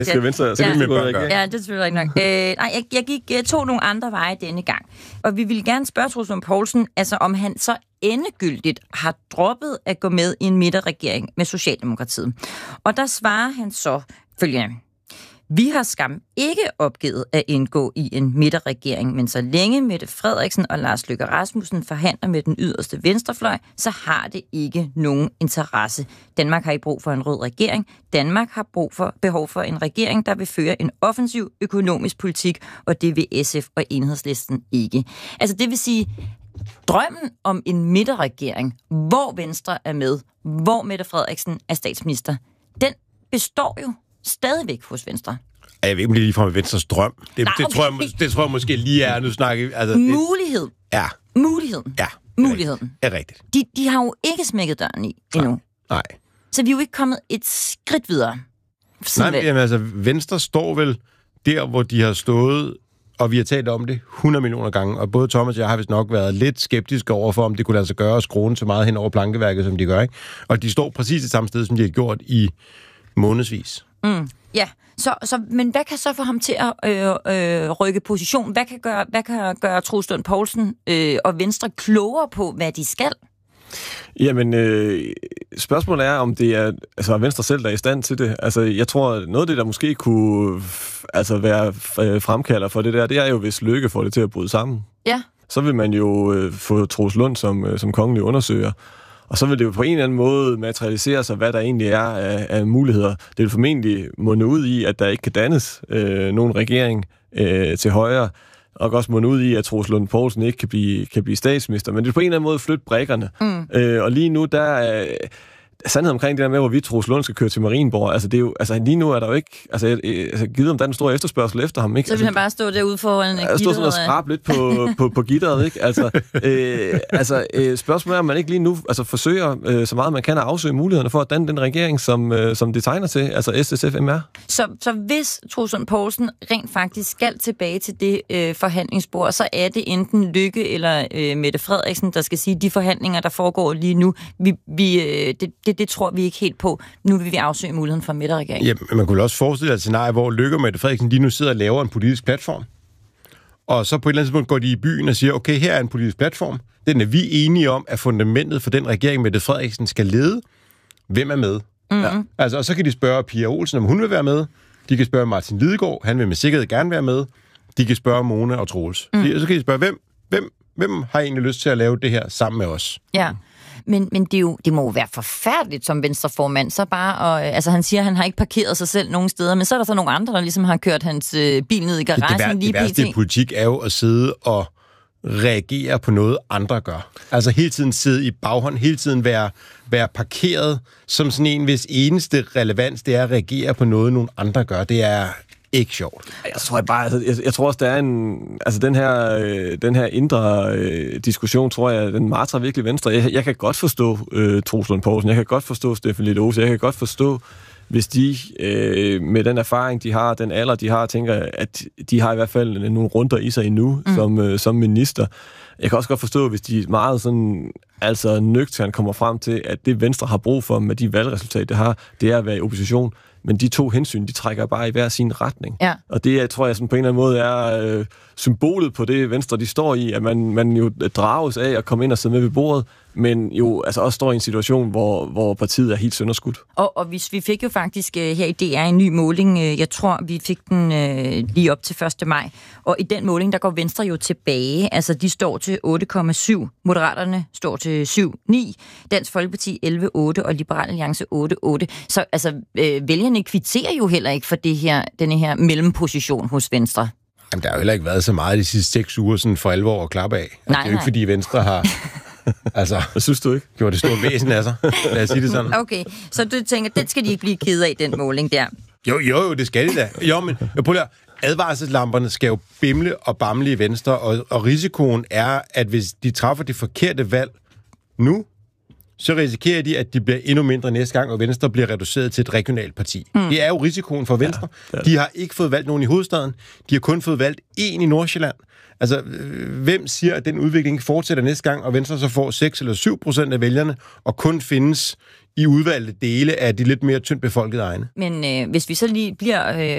Det skal Venstre, så med børn gøre. Ja, det er selvfølgelig ikke nok. Jeg tog nogle andre veje denne gang. Og vi ville gerne spørge Troels Lund Poulsen, altså om han så endegyldigt har droppet at gå med i en midterregering med Socialdemokratiet. Og der svarer han så følgende. Vi har skam ikke opgivet at indgå i en midterregering, men så længe Mette Frederiksen og Lars Løkke Rasmussen forhandler med den yderste venstrefløj, så har det ikke nogen interesse. Danmark har ikke brug for en rød regering. Danmark har behov for en regering, der vil føre en offensiv økonomisk politik, og det vil SF og Enhedslisten ikke. Altså det vil sige, drømmen om en midterregering, hvor Venstre er med, hvor Mette Frederiksen er statsminister, den består jo stadigvæk hos Venstre. Jeg ved ikke, om det er ligefrem Venstres drøm. Det tror jeg måske lige er, nu snakker vi... Altså, mulighed. Ja. Muligheden. Ja. Muligheden. Er rigtigt. De har jo ikke smækket døren i endnu. Nej. Så vi er jo ikke kommet et skridt videre. Nej, men altså, Venstre står vel der, hvor de har stået, og vi har talt om det 100 millioner gange, og både Thomas og jeg har vist nok været lidt skeptiske overfor, om det kunne lade sig gøre at skrue så meget hen over plankeværket, som de gør, ikke? Og de står præcis det samme sted, som de har gjort i månedsvis. Ja, men hvad kan så få ham til at rykke position? Hvad kan gøre Troels Lund Poulsen og Venstre klogere på, hvad de skal? Jamen, spørgsmålet er, om det er Venstre selv, der er i stand til det. Altså, jeg tror, noget af det, der måske kunne være fremkalder for det der, det er jo, hvis Løkke får det til at bryde sammen. Ja. Så vil man jo få Troels Lund som kongelig undersøger. Og så vil det jo på en eller anden måde materialisere sig, hvad der egentlig er af muligheder. Det vil formentlig munde ud i, at der ikke kan dannes nogen regering til højre, og også munde ud i, at Troels Lund Poulsen ikke kan blive statsminister. Men det er på en eller anden måde flytte brækkerne. Og lige nu, der sandheden omkring det der med, hvor vi Troels Lund skal køre til Marienborg, altså det er jo, lige nu er der jo ikke, givet om der er en stor efterspørgsel efter ham, ikke? Så vil han bare stå derude foran gitteret. Stå sådan og skrabe lidt på gitteret, ikke? Spørgsmålet er, om man ikke lige nu forsøger så meget man kan at afsøge mulighederne for at danne den regering, som det tegner til, altså SSF-MR. Så hvis Troels Lund Poulsen rent faktisk skal tilbage til det forhandlingsbord, så er det enten Løkke eller Mette Frederiksen, der skal sige, de forhandlinger, der foregår lige nu, det tror vi ikke helt på. Nu vil vi afsøge muligheden for midterregeringen. Ja, men man kunne også forestille sig et scenarie, hvor Løkke og Mette Frederiksen lige nu sidder og laver en politisk platform. Og så på et eller andet tidspunkt går de i byen og siger, okay, her er en politisk platform. Den er vi enige om, at fundamentet for den regering, Mette Frederiksen skal lede. Hvem er med? Ja. Altså, og så kan de spørge Pia Olsen, om hun vil være med. De kan spørge Martin Lidegaard, han vil med sikkerhed gerne være med. De kan spørge Mona og Troels. Så kan de spørge, hvem har egentlig lyst til at lave det her sammen med os? Ja. Men det må jo være forfærdeligt som venstreformand, så bare, han siger, at han har ikke parkeret sig selv nogen steder, men så er der så nogle andre, der ligesom har kørt hans bil ned i garagen. Det værste i politik er jo at sidde og reagere på noget, andre gør. Altså hele tiden sidde i baghånd, hele tiden være parkeret som sådan en, hvis eneste relevans, det er at reagere på noget, nogle andre gør. Det er ikke sjovt. Jeg tror også, der er den her indre diskussion, tror jeg, den martrer virkelig Venstre. Jeg kan godt forstå Troels Lund Poulsen, jeg kan godt forstå Steffen Lose, jeg kan godt forstå, hvis de med den erfaring, de har, den alder, de har, tænker, at de har i hvert fald nogle runder i sig endnu som minister. Jeg kan også godt forstå, hvis de meget sådan, nøgternt kommer frem til, at det Venstre har brug for med de valgresultater, det har, det er at være i opposition. Men de to hensyn, de trækker bare i hver sin retning. Ja. Og det, tror jeg, sådan på en eller anden måde er symbolet på det Venstre, de står i, at man jo drages af at komme ind og sidde med ved bordet, men jo også står i en situation, hvor partiet er helt sønderskudt. Og vi fik jo faktisk her i DR en ny måling. Jeg tror, vi fik den lige op til 1. maj. Og i den måling, der går Venstre jo tilbage. Altså, de står til 8,7. Moderaterne står til 7,9. Dansk Folkeparti 11,8 og Liberal Alliance 8,8. Så altså, vælgerne kvitterer jo heller ikke for denne her mellemposition hos Venstre. Jamen, der har jo heller ikke været så meget de sidste 6 uger sådan for alvor at klappe af. Det er jo ikke, fordi Venstre har... Hvad synes du ikke? Gjorde det stort væsen af sig. Lad os sige det sådan. Okay, så du tænker, den skal de ikke blive ked af, den måling der? Jo, det skal de da. Jo, men prøv lige, advarselslamperne skal jo bimle og bamle i Venstre, og risikoen er, at hvis de træffer det forkerte valg nu, så risikerer de, at de bliver endnu mindre næste gang, og Venstre bliver reduceret til et regionalt parti. Det er jo risikoen for Venstre. Ja. De har ikke fået valgt nogen i hovedstaden. De har kun fået valgt én i Nordsjælland. Altså, hvem siger, at den udvikling fortsætter næste gang, og Venstre så får 6 eller 7% af vælgerne, og kun findes i udvalgte dele af de lidt mere tyndt befolkede egne? Men hvis vi så lige bliver